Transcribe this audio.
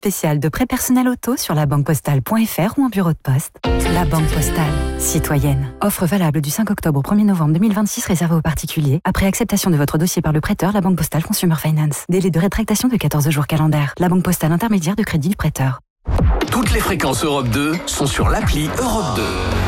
spécial de prêt personnel auto sur labanquepostale.fr ou en bureau de poste. La Banque Postale. Citoyenne. Offre valable du 5 octobre au 1er novembre 2026 réservée aux particuliers. Après acceptation de votre dossier par le prêteur, la Banque Postale Consumer Finance. Délai de rétractation de 14 jours calendaires. La Banque Postale intermédiaire de crédit du prêteur. Toutes les fréquences Europe 2 sont sur l'appli Europe 2.